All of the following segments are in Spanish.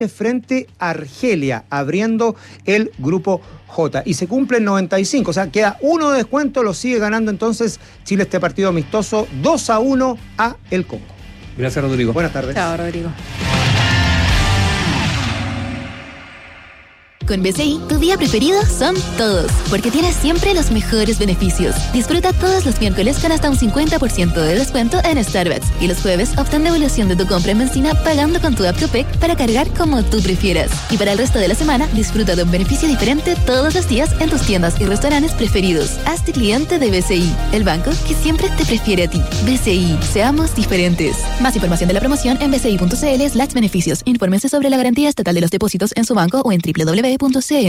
frente a Argelia, abriendo el grupo J. Y se cumplen 95, o sea, queda 1 de descuento, lo sigue ganando entonces Chile este partido amistoso 2-1 a el Congo. Gracias, Rodrigo. Buenas tardes. Chao, Rodrigo. Con BCI, tu día preferido son todos, porque tienes siempre los mejores beneficios. Disfruta todos los miércoles con hasta un 50% de descuento en Starbucks. Y los jueves obtén devolución de tu compra en benzina pagando con tu app Tupec para cargar como tú prefieras. Y para el resto de la semana, disfruta de un beneficio diferente todos los días en tus tiendas y restaurantes preferidos. Hazte cliente de BCI, el banco que siempre te prefiere a ti. BCI, seamos diferentes. Más información de la promoción en bci.cl/beneficios. Infórmense sobre la garantía estatal de los depósitos en su banco o en www.cmfchile.cl.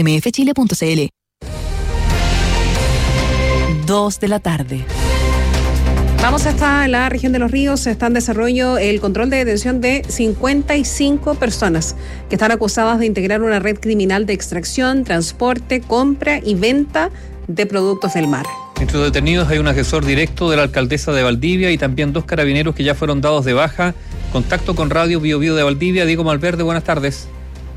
2 de la tarde. Vamos hasta la región de Los Ríos. Está en desarrollo el control de detención de 55 personas que están acusadas de integrar una red criminal de extracción, transporte, compra y venta de productos del mar. Entre los detenidos hay un asesor directo de la alcaldesa de Valdivia y también 2 carabineros que ya fueron dados de baja. Contacto con Radio Bio Bio de Valdivia. Diego Malverde, buenas tardes.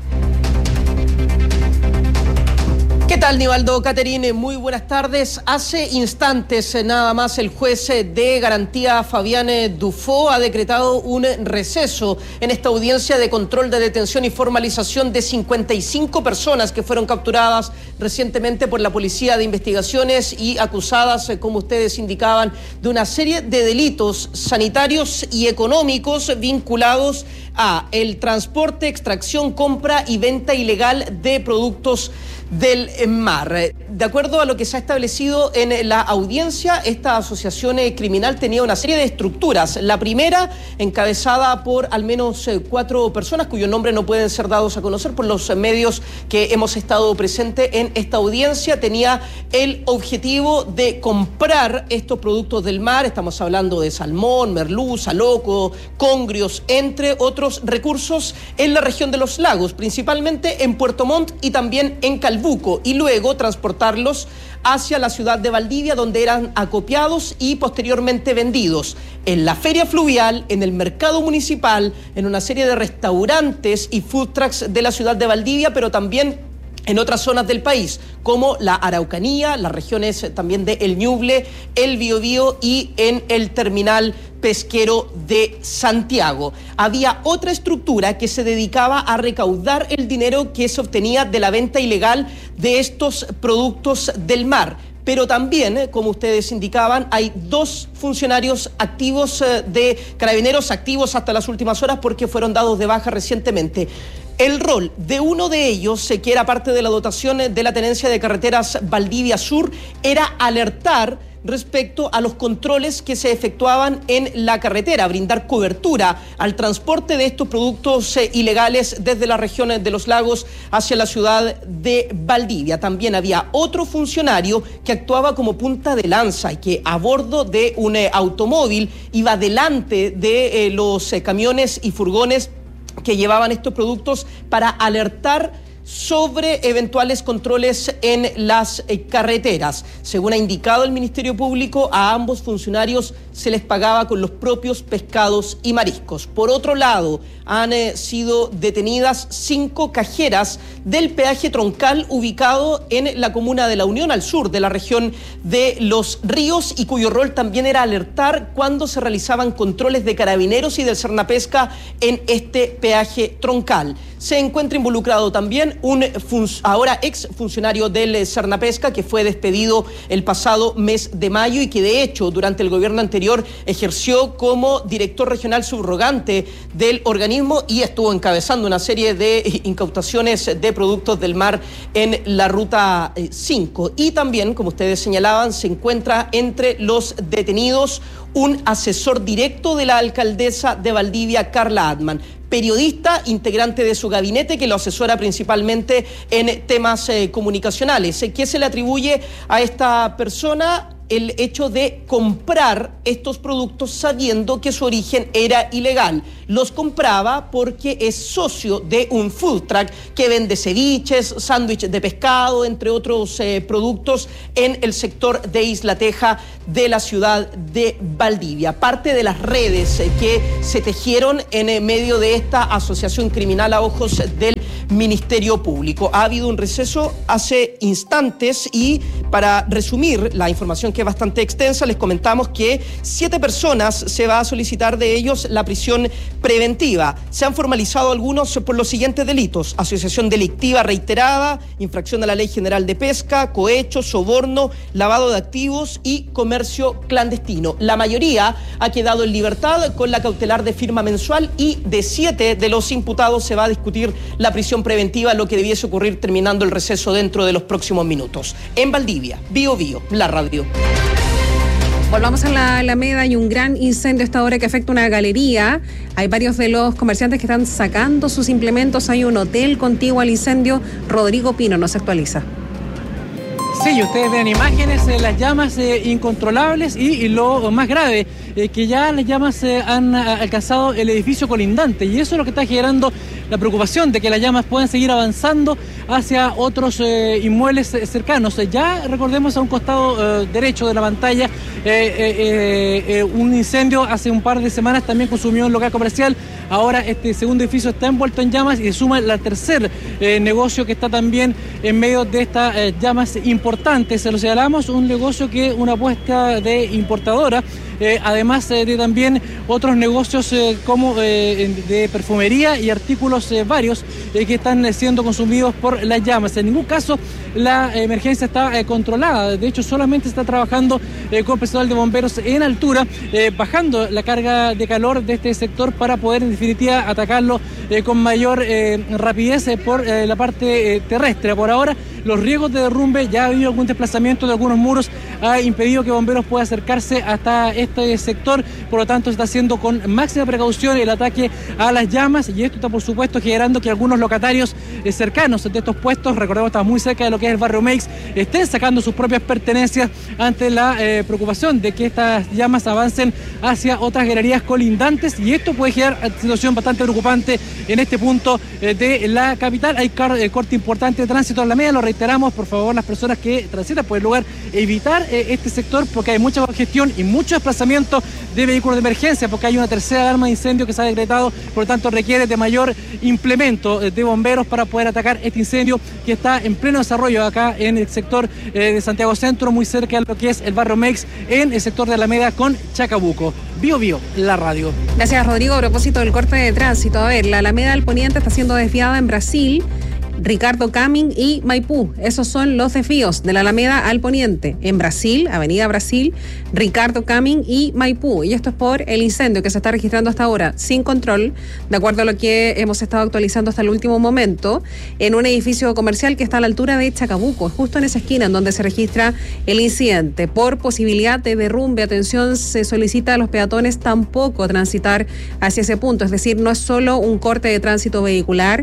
¿Qué tal, Nivaldo, Caterine? Muy buenas tardes. Hace instantes nada más el juez de garantía Fabián Dufo ha decretado un receso en esta audiencia de control de detención y formalización de 55 personas que fueron capturadas recientemente por la Policía de Investigaciones y acusadas, como ustedes indicaban, de una serie de delitos sanitarios y económicos vinculados a el transporte, extracción, compra y venta ilegal de productos del mar. De acuerdo a lo que se ha establecido en la audiencia, esta asociación criminal tenía una serie de estructuras. La primera, encabezada por al menos 4 personas cuyos nombres no pueden ser dados a conocer por los medios que hemos estado presentes en esta audiencia, tenía el objetivo de comprar estos productos del mar. Estamos hablando de salmón, merluza, loco, congrios, entre otros recursos en la región de los lagos, principalmente en Puerto Montt y también en Calbuco, y luego transportarlos hacia la ciudad de Valdivia, donde eran acopiados y posteriormente vendidos en la feria fluvial, en el mercado municipal, en una serie de restaurantes y food trucks de la ciudad de Valdivia, pero también en otras zonas del país, como la Araucanía, las regiones también de El Ñuble, el Biobío y en el terminal pesquero de Santiago. Había otra estructura que se dedicaba a recaudar el dinero que se obtenía de la venta ilegal de estos productos del mar. Pero también, como ustedes indicaban, hay 2 funcionarios activos de carabineros activos hasta las últimas horas porque fueron dados de baja recientemente. El rol de uno de ellos, que era parte de la dotación de la Tenencia de Carreteras Valdivia Sur, era alertar respecto a los controles que se efectuaban en la carretera, brindar cobertura al transporte de estos productos ilegales desde las regiones de los lagos hacia la ciudad de Valdivia. También había otro funcionario que actuaba como punta de lanza y que a bordo de un automóvil iba delante de los camiones y furgones que llevaban estos productos para alertar sobre eventuales controles en las carreteras. Según ha indicado el Ministerio Público, a ambos funcionarios se les pagaba con los propios pescados y mariscos. Por otro lado, han sido detenidas 5 cajeras del peaje troncal ubicado en la comuna de La Unión, al sur de la región de Los Ríos, y cuyo rol también era alertar cuando se realizaban controles de carabineros y del Cernapesca en este peaje troncal. Se encuentra involucrado también un ahora ex funcionario del Cernapesca que fue despedido el pasado mes de mayo y que de hecho durante el gobierno anterior ejerció como director regional subrogante del organismo y estuvo encabezando una serie de incautaciones de productos del mar en la Ruta 5. Y también, como ustedes señalaban, se encuentra entre los detenidos un asesor directo de la alcaldesa de Valdivia, Carla Atman, periodista, integrante de su gabinete que lo asesora principalmente en temas comunicacionales. ¿Qué se le atribuye a esta persona? el hecho de comprar estos productos sabiendo que su origen era ilegal. Los compraba porque es socio de un food truck que vende ceviches, sándwiches de pescado, entre otros productos en el sector de Isla Teja de la ciudad de Valdivia. Parte de las redes que se tejieron en medio de esta asociación criminal a ojos del Ministerio Público. Ha habido un receso hace instantes y para resumir la información, que es bastante extensa, les comentamos que 7 personas se va a solicitar de ellos la prisión preventiva. Se han formalizado algunos por los siguientes delitos: asociación delictiva reiterada, infracción a la Ley General de Pesca, cohecho, soborno, lavado de activos y comercio clandestino. La mayoría ha quedado en libertad con la cautelar de firma mensual y de 7 de los imputados se va a discutir la prisión preventiva, lo que debiese ocurrir terminando el receso dentro de los próximos minutos. En Valdivia, Bío Bío, la radio. Volvamos a la Alameda. Hay un gran incendio a esta hora que afecta una galería. Hay varios de los comerciantes que están sacando sus implementos. Hay un hotel contiguo al incendio. Rodrigo Pino nos actualiza. Sí, ustedes ven imágenes de las llamas incontrolables y lo más grave, que ya las llamas han alcanzado el edificio colindante, y eso es lo que está generando la preocupación de que las llamas puedan seguir avanzando hacia otros inmuebles cercanos. Ya recordemos, a un costado derecho de la pantalla, un incendio hace un par de semanas también consumió un local comercial. Ahora este segundo edificio está envuelto en llamas y se suma la tercer negocio que está también en medio de estas llamas importantes. Se lo señalamos, un negocio que una apuesta de importadora, además de también otros negocios como de perfumería y artículos varios que están siendo consumidos por las llamas. En ningún caso la emergencia está controlada. De hecho, solamente se está trabajando con personal de bomberos en altura, bajando la carga de calor de este sector para poder en definitiva atacarlo con mayor rapidez por la parte terrestre. Por ahora, los riesgos de derrumbe, ya ha habido algún desplazamiento de algunos muros, ha impedido que bomberos puedan acercarse hasta este sector. Por lo tanto, se está haciendo con máxima precaución el ataque a las llamas, y esto está por supuesto generando que algunos locatarios cercanos de estos puestos, recordemos, estamos muy cerca de lo que es el barrio Meix, estén sacando sus propias pertenencias ante la preocupación de que estas llamas avancen hacia otras galerías colindantes, y esto puede generar una situación bastante preocupante en este punto de la capital. Hay corte importante de tránsito en la Alameda. Lo reiteramos, por favor, las personas que transitan por el lugar, evitar este sector porque hay mucha congestión y mucho desplazamiento de vehículos de emergencia, porque hay una tercera alarma de incendio que se ha decretado. Por lo tanto, requiere de mayor implemento de bomberos para poder atacar este incendio que está en pleno desarrollo acá en el sector de Santiago Centro, muy cerca de lo que es el barrio Meix, en el sector de Alameda con Chacabuco. Bío Bío, la radio. Gracias, Rodrigo. A propósito del corte de tránsito, a ver, la Alameda del Poniente está siendo desviada en Brasil, Ricardo Camin y Maipú. Esos son los desvíos de la Alameda al Poniente. En Brasil, Avenida Brasil, Ricardo Camin y Maipú. Y esto es por el incendio que se está registrando hasta ahora sin control, de acuerdo a lo que hemos estado actualizando hasta el último momento, en un edificio comercial que está a la altura de Chacabuco, justo en esa esquina en donde se registra el incidente. Por posibilidad de derrumbe, atención, se solicita a los peatones tampoco transitar hacia ese punto. Es decir, no es solo un corte de tránsito vehicular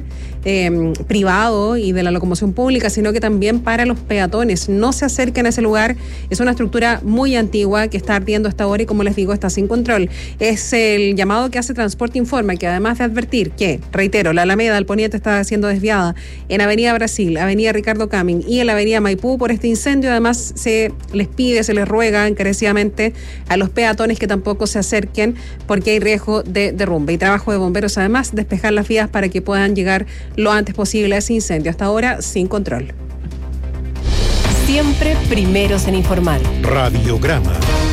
privado y de la locomoción pública, sino que también para los peatones. No se acerquen a ese lugar. Es una estructura muy antigua que está ardiendo hasta ahora y, como les digo, está sin control. Es el llamado que hace Transporte Informa, que además de advertir que, reitero, la Alameda del Poniente está siendo desviada en Avenida Brasil, Avenida Ricardo Camin y en la Avenida Maipú por este incendio, además se les pide, se les ruega encarecidamente a los peatones que tampoco se acerquen porque hay riesgo de derrumbe. Y trabajo de bomberos, además, despejar las vías para que puedan llegar lo antes posible a ese incendio, hasta ahora sin control. Siempre primeros en informar. Radiograma.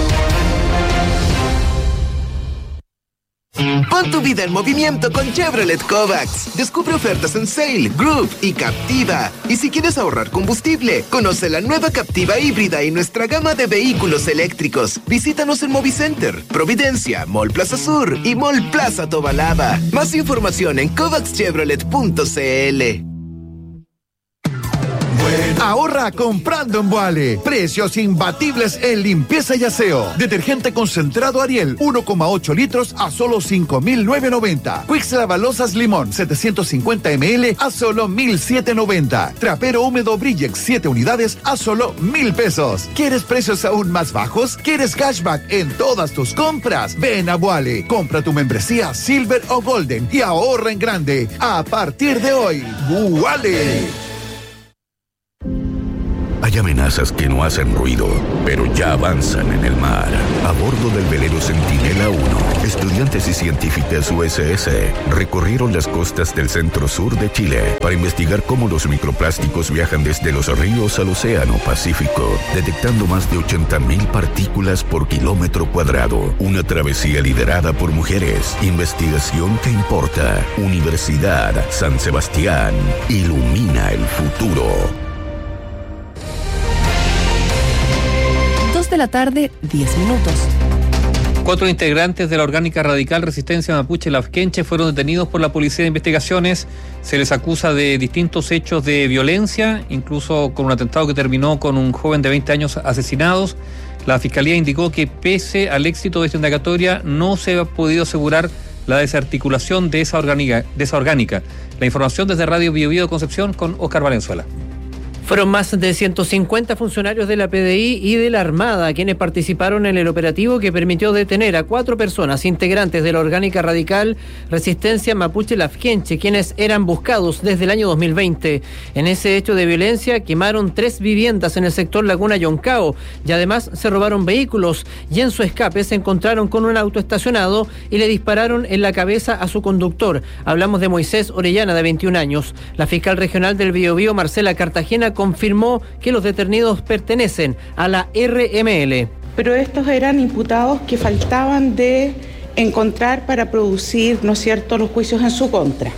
Pon tu vida en movimiento con Chevrolet Kovacs. Descubre ofertas en Sail, Groove y Captiva. Y si quieres ahorrar combustible, conoce la nueva Captiva híbrida y nuestra gama de vehículos eléctricos. Visítanos en Movicenter, Providencia, Mall Plaza Sur y Mall Plaza Tobalaba. Más información en kovacschevrolet.cl. Buenos Ahorra comprando en Boale. Precios imbatibles en limpieza y aseo. Detergente concentrado Ariel, 1,8 litros a solo 5.990. Quix Lavalosas Limón, 750 ml a solo 1.790. Trapero húmedo Brillex, 7 unidades a solo 1.000 pesos. ¿Quieres precios aún más bajos? ¿Quieres cashback en todas tus compras? Ven a Boale. Compra tu membresía Silver o Golden y ahorra en grande. A partir de hoy, Boale. Hay amenazas que no hacen ruido, pero ya avanzan en el mar. A bordo del velero Centinela 1, estudiantes y científicas USS recorrieron las costas del centro-sur de Chile para investigar cómo los microplásticos viajan desde los ríos al océano Pacífico, detectando más de 80.000 partículas por kilómetro cuadrado. Una travesía liderada por mujeres. Investigación que importa. Universidad San Sebastián. Ilumina el futuro. 2 de la tarde, 10 minutos. 4 integrantes de la orgánica radical Resistencia Mapuche Lafkenche fueron detenidos por la Policía de Investigaciones. Se les acusa de distintos hechos de violencia, incluso con un atentado que terminó con un joven de 20 años asesinados. La Fiscalía indicó que pese al éxito de esta indagatoria no se ha podido asegurar la desarticulación de esa orgánica. La información desde Radio Bio Bio de Concepción con Óscar Valenzuela. Fueron más de 150 funcionarios de la PDI y de la Armada quienes participaron en el operativo que permitió detener a 4 personas integrantes de la orgánica radical Resistencia Mapuche Lafkenche, quienes eran buscados desde el año 2020. En ese hecho de violencia quemaron 3 viviendas en el sector Laguna Yoncao y además se robaron vehículos, y en su escape se encontraron con un auto estacionado y le dispararon en la cabeza a su conductor. Hablamos de Moisés Orellana, de 21 años. La fiscal regional del Biobío, Marcela Cartagena, confirmó que los detenidos pertenecen a la RML. Pero estos eran imputados que faltaban de encontrar para producir, ¿no es cierto?, los juicios en su contra.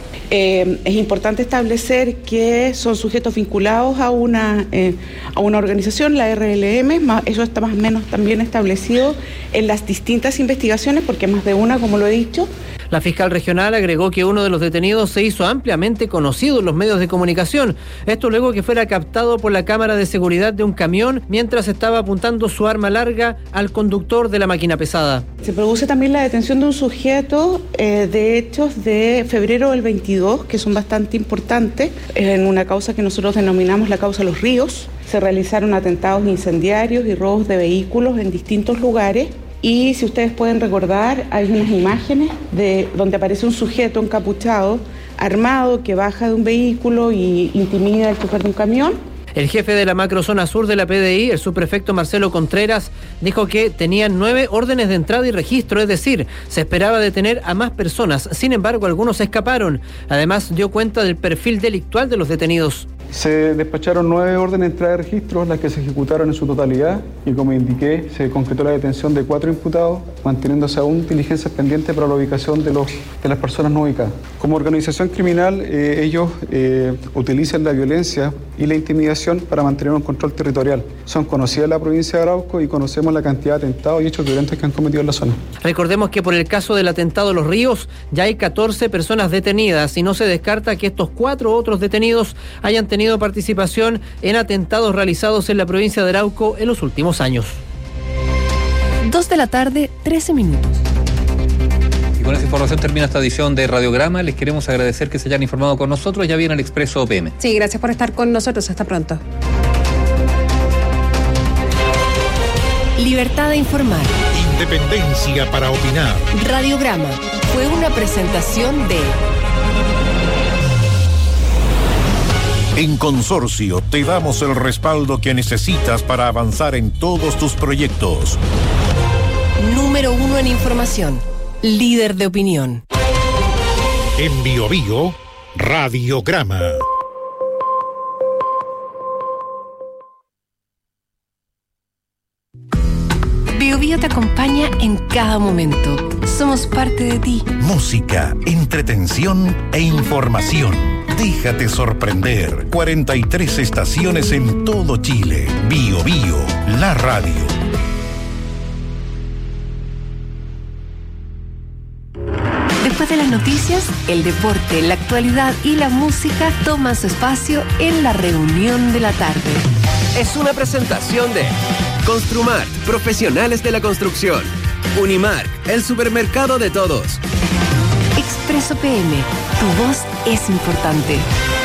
Es importante establecer que son sujetos vinculados a una organización, la RLM, eso está más o menos también establecido en las distintas investigaciones, porque más de una, como lo he dicho. La fiscal regional agregó que uno de los detenidos se hizo ampliamente conocido en los medios de comunicación. Esto luego que fuera captado por la cámara de seguridad de un camión mientras estaba apuntando su arma larga al conductor de la máquina pesada. Se produce también la detención de un sujeto de hechos de febrero del 22, que son bastante importantes, en una causa que nosotros denominamos la causa Los Ríos. Se realizaron atentados incendiarios y robos de vehículos en distintos lugares. Y si ustedes pueden recordar, hay unas imágenes de donde aparece un sujeto encapuchado, armado, que baja de un vehículo y intimida al chofer de un camión. El jefe de la macrozona sur de la PDI, el subprefecto Marcelo Contreras, dijo que tenían 9 órdenes de entrada y registro, es decir, se esperaba detener a más personas. Sin embargo, algunos escaparon. Además, dio cuenta del perfil delictual de los detenidos. Se despacharon 9 órdenes de entrada de registros, las que se ejecutaron en su totalidad, y como indiqué, se concretó la detención de 4 imputados, manteniéndose aún diligencias pendientes para la ubicación de las personas no ubicadas. Como organización criminal, ellos utilizan la violencia y la intimidación para mantener un control territorial. Son conocidas la provincia de Arauco y conocemos la cantidad de atentados y hechos violentos que han cometido en la zona. Recordemos que por el caso del atentado de Los Ríos ya hay 14 personas detenidas y no se descarta que estos 4 otros detenidos hayan tenido participación en atentados realizados en la provincia de Arauco en los últimos años. 2 de la tarde, 13 minutos. Y con esa información termina esta edición de Radiograma. Les queremos agradecer que se hayan informado con nosotros. Ya viene el Expreso OPM. Sí, gracias por estar con nosotros. Hasta pronto. Libertad de informar. Independencia para opinar. Radiograma fue una presentación de... En Consorcio te damos el respaldo que necesitas para avanzar en todos tus proyectos. Número 1 en información. Líder de opinión. En Bio Bio, Radiograma. Bio Bio te acompaña en cada momento. Somos parte de ti. Música, entretención e información. Déjate sorprender. 43 estaciones en todo Chile. Bio Bio, la radio. Después Después de las noticias, el deporte, la actualidad y la música toman su espacio en la reunión de la tarde. Es una presentación de Construmart, profesionales de la construcción. Unimark, el supermercado de todos. Expreso PM, tu voz es importante.